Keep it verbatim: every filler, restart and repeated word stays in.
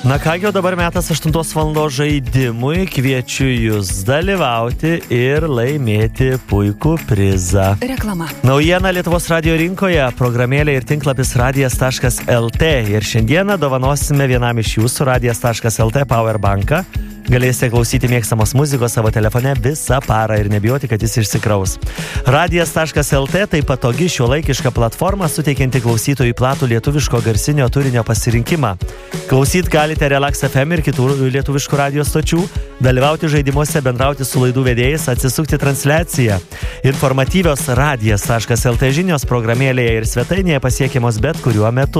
Na kągi, o dabar metas aštuntos valandos žaidimui. Kviečiu jūs dalyvauti ir laimėti puikų prizą. Reklama. Naujiena Lietuvos radijo rinkoje, programėlė ir tinklapis radijas taškas el tė. Ir šiandieną dovanosime vienam iš jūsų radijas taškas el tė powerbanką. Galėsite klausyti mėgstamos muzikos savo telefone visą parą ir nebijoti, kad jis išsikraus. radijas taškas el tė tai patogi šiuolaikiška platforma, suteikianti klausytojui platų lietuviško garsinio turinio pasirinkimą. Klausyt galite Relax ef em ir kitų lietuviškų radijo stočių, dalyvauti žaidimuose, bendrauti su laidų vedėjais, atsisukti transliaciją. Informatyvios radijas taškas el tė žinios programėlėje ir svetainėje pasiekiamos bet kuriuo metu.